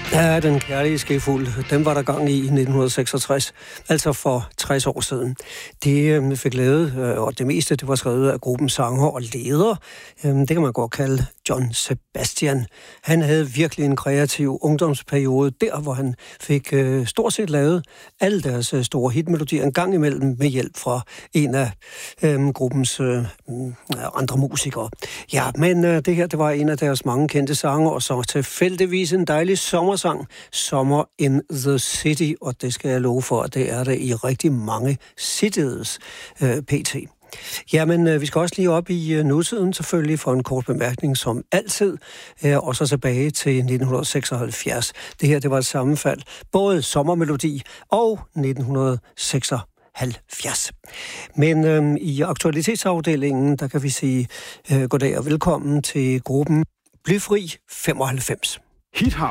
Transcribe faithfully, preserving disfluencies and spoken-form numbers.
Ja, den kærlige skefuld, den var der gang i i nitten seksogtres, altså for tres år siden. Det øh, fik lavet, øh, og det meste det var skrevet af gruppens sanger og leder. Øh, det kan man godt kalde John Sebastian. Han havde virkelig en kreativ ungdomsperiode, der hvor han fik øh, stort set lavet alle deres øh, store hitmelodier en gang imellem med hjælp fra en af øh, gruppens øh, andre musikere. Ja, men øh, det her, det var en af deres mange kendte sanger, og så tilfældigvis en dejlig sommer sang, Summer in the City, og det skal jeg love for, at det er der i rigtig mange cities øh, pt. Jamen, øh, vi skal også lige op i øh, nutiden selvfølgelig for en kort bemærkning som altid, øh, og så tilbage til nitten seksoghalvfjerds. Det her, det var et sammenfald, både sommermelodi og nitten seksoghalvfjerds. Men øh, i aktualitetsafdelingen, der kan vi sige øh, goddag og velkommen til gruppen Blyfri femoghalvfems. Hit